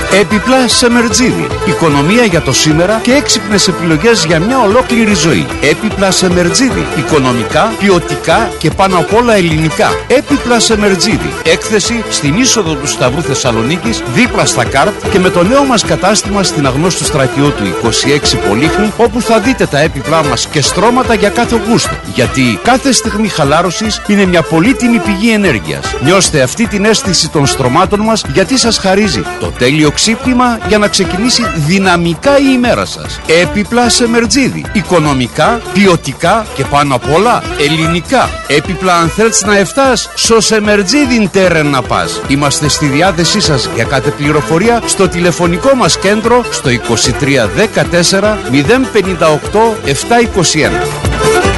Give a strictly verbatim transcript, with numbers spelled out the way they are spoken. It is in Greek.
Έπιπλα Σεμερτζίδη. Οικονομία για το σήμερα και έξυπνες επιλογές για μια ολόκληρη ζωή. Έπιπλα Σεμερτζίδη. Οικονομικά, ποιοτικά και πάνω απ' όλα ελληνικά. Έπιπλα Σεμερτζίδη. Έκθεση στην είσοδο του Σταυρού Θεσσαλονίκης, δίπλα στα ΚΑΡΤ και με το νέο μας κατάστημα στην Αγνώστου Στρατιώτου είκοσι έξι Πολύχνη, όπου θα δείτε τα έπιπλά μας και στρώματα για κάθε γούστο. Γιατί κάθε στιγμή χαλάρωσης είναι μια πολύτιμη πηγή ενέργειας. Νιώστε αυτή την αίσθηση των στρωμάτων μας, γιατί σας χαρίζει το τέλειο ξύπνημα για να ξεκινήσει δυναμικά η ημέρα σας. Έπιπλα Σεμερτζίδη. Οικονομικά, ποιοτικά και πάνω απ' όλα ελληνικά. Έπιπλα αν θέλεις να εφτάς, στο Σεμερτζίδιν τέρεν να πας. Είμαστε στη διάθεσή σας για κάθε πληροφορία στο τηλεφωνικό μας κέντρο στο είκοσι τρία δεκατέσσερα μηδέν πενήντα οκτώ επτακόσια είκοσι ένα.